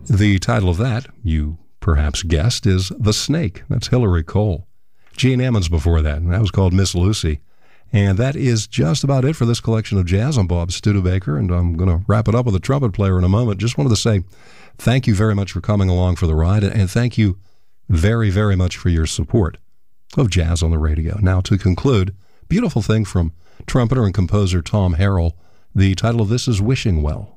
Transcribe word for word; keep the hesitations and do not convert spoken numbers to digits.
The title of that, you perhaps guessed, is The Snake. That's Hillary Cole. Gene Ammons before that, and that was called Miss Lucy. And that is just about it for this collection of jazz. I'm Bob Studebaker, and I'm going to wrap it up with a trumpet player in a moment. Just wanted to say thank you very much for coming along for the ride, and thank you very, very much for your support of Jazz on the Radio. Now, to conclude, beautiful thing from trumpeter and composer Tom Harrell. The title of this is Wishing Well.